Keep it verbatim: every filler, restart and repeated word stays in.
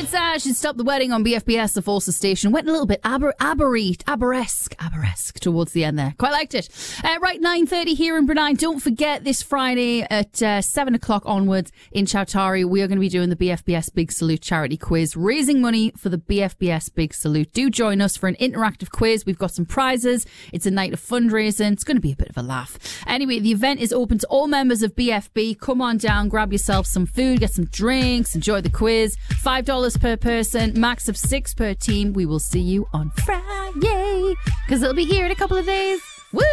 Visage had stopped the wedding on B F B S, the Forces station. Went a little bit aber, aberrate, aberesque, aberesque towards the end there. Quite liked it. Uh, right, nine thirty here in Brunei. Don't forget this Friday at uh, seven o'clock onwards in Chautari, we are going to be doing the B F B S Big Salute charity quiz, raising money for the B F B S Big Salute. Do join us for an interactive quiz. We've got some prizes. It's a night of fundraising. It's going to be a bit of a laugh. Anyway, the event is open to all members of B F B. Come on down, grab yourself some food, get some drinks, enjoy the quiz. five dollars per person, max of six per team. We will see you on Friday, because it'll be here in a couple of days.